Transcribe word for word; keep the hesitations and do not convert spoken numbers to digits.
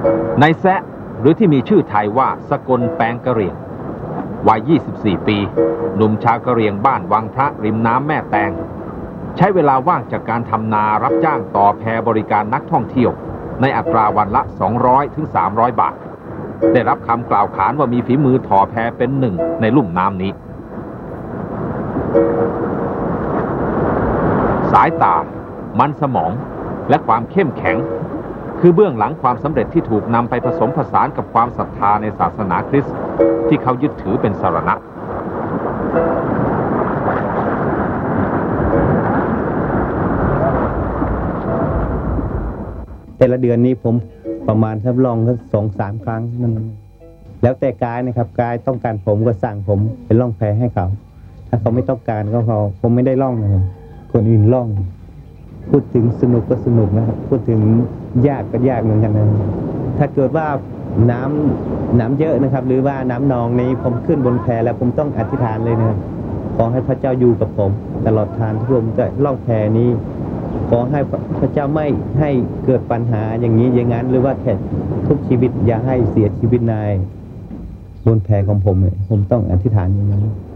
นายแซะหรือที่มีชื่อไทยว่าสกลแปงกะเหรี่ยงวัยยี่สิบสี่ปีหนุ่มชาวกะเหรี่ยงบ้านวังพระริมน้ำแม่แตงใช้เวลาว่างจากการทำนารับจ้างต่อแพบริการนักท่องเที่ยวในอัตราวันละสองร้อยถึงสามร้อยบาทได้รับคำกล่าวขานว่ามีฝีมือถ่อแพเป็นหนึ่งในลุ่มน้ำนี้สายตามันสมองและความเข้มแข็งคือเบื้องหลังความสำเร็จที่ถูกนำไปผสมผสานกับความศรัทธาในศาสนาคริสต์ที่เขายึดถือเป็นสรณะแต่ละเดือนนี้ผมประมาณทดลองก็สองสามครั้งมันแล้วแต่กายนะครับกายต้องการผมก็สั่งผมเป็นล่องแพให้เขาถ้าเขาไม่ต้องการก็เขาผมไม่ได้ล่องนะครับคนอื่นล่องพูดถึงสนุกก็สนุกนะครับพูดถึงยากก็ยากเหมือนกันนะถ้าเกิดว่าน้ำน้ำเยอะนะครับหรือว่าน้ำนองนี้ผมขึ้นบนแพแล้วผมต้องอธิษฐานเลยนะครับขอให้พระเจ้าอยู่กับผมตลอดทางที่ผมจะล่องแพนี้ขอให้พระเจ้าไม่ให้เกิดปัญหาอย่างนี้อย่างนั้นหรือว่าแค่ทุกชีวิตอย่าให้เสียชีวิตนายบนแพของผมเลยผมต้องอธิษฐานอย่างนั้น